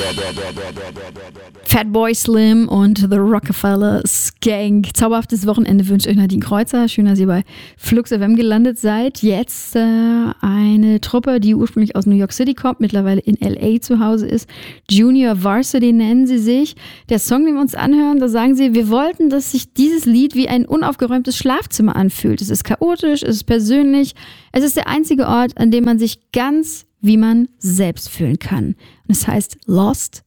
Fatboy Slim und The Rockefeller Skank. Zauberhaftes Wochenende wünscht euch Nadine Kreuzer. Schön, dass ihr bei Flux FM gelandet seid. Jetzt eine Truppe, die ursprünglich aus New York City kommt, mittlerweile in L.A. zu Hause ist. Junior Varsity nennen sie sich. Der Song, den wir uns anhören, da sagen sie, wir wollten, dass sich dieses Lied wie ein unaufgeräumtes Schlafzimmer anfühlt. Es ist chaotisch, es ist persönlich. Es ist der einzige Ort, an dem man sich ganz wie man selbst fühlen kann. Und es heißt Lost